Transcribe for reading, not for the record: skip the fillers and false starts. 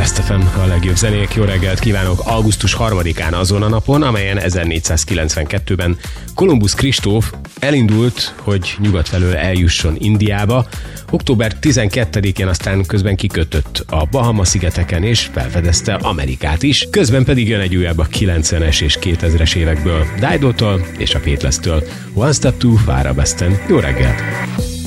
Best FM, a legjobb zenék. Jó reggelt kívánok! Augusztus 3-án azon a napon, amelyen 1492-ben Kolumbusz Kristóf elindult, hogy nyugat felől eljusson Indiába. Október 12-én aztán közben kikötött a Bahama-szigeteken és felfedezte Amerikát is. Közben pedig jön egy újabb a 90-es és 2000-es évekből, Dido-tól és a Beatles-től. One Step Too Far a Besten. Jó reggelt!